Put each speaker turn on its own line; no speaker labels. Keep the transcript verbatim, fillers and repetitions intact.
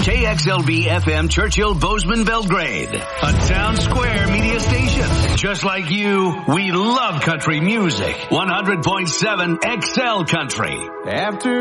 K X L B F M Churchill Bozeman Belgrade, a town square media station. Just like you, we love country music. one hundred point seven X L Country.
After